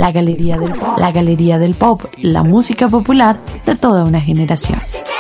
La Galería del Pop, la música popular de toda una generación.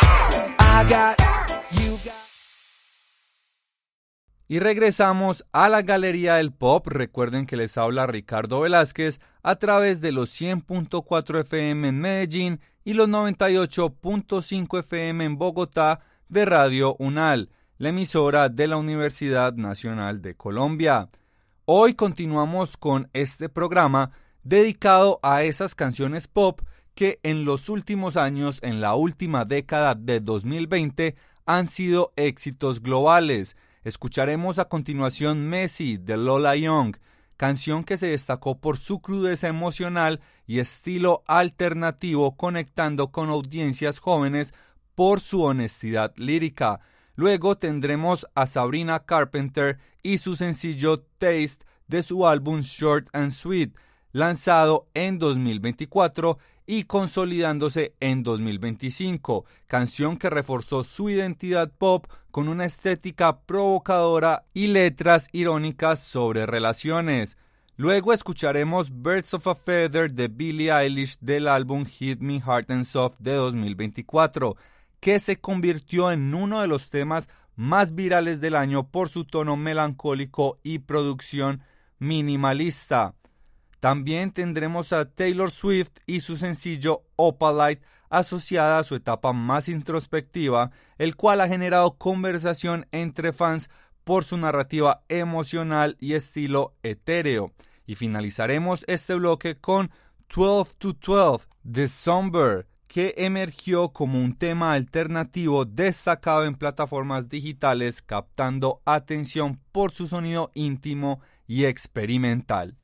Y regresamos a la Galería del Pop. Recuerden que les habla Ricardo Velázquez a través de los 100.4 FM en Medellín y los 98.5 FM en Bogotá de Radio UNAL, la emisora de la Universidad Nacional de Colombia. Hoy continuamos con este programa dedicado a esas canciones pop que en los últimos años, en la última década de 2020, han sido éxitos globales. Escucharemos a continuación Messi de Lola Young, canción que se destacó por su crudeza emocional y estilo alternativo, conectando con audiencias jóvenes por su honestidad lírica. Luego tendremos a Sabrina Carpenter y su sencillo Taste de su álbum Short and Sweet, lanzado en 2024 y consolidándose en 2025, canción que reforzó su identidad pop con una estética provocadora y letras irónicas sobre relaciones. Luego escucharemos Birds of a Feather de Billie Eilish del álbum Hit Me Hard and Soft de 2024, que se convirtió en uno de los temas más virales del año por su tono melancólico y producción minimalista. También tendremos a Taylor Swift y su sencillo Opalite, asociada a su etapa más introspectiva, el cual ha generado conversación entre fans por su narrativa emocional y estilo etéreo. Y finalizaremos este bloque con 12 to 12 de Somber, que emergió como un tema alternativo destacado en plataformas digitales, captando atención por su sonido íntimo y experimental.